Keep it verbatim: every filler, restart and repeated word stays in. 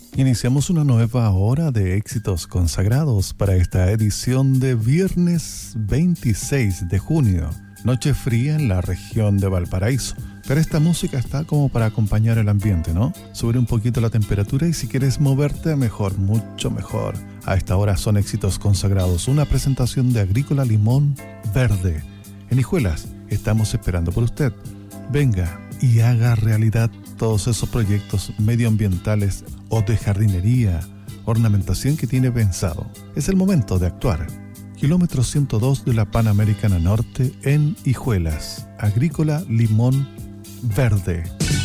Iniciamos una nueva hora de éxitos consagrados para esta edición de viernes veintiséis de junio. Noche fría en la región de Valparaíso. Pero esta música está como para acompañar el ambiente, ¿no? Subir un poquito la temperatura y si quieres moverte, mejor, mucho mejor. A esta hora son éxitos consagrados. Una presentación de Agrícola Limón Verde. En Hijuelas, estamos esperando por usted. Venga y haga realidad todos esos proyectos medioambientales o de jardinería, ornamentación que tiene pensado. Es el momento de actuar. Kilómetro ciento dos de la Panamericana Norte en Hijuelas. Agrícola Limón Verde.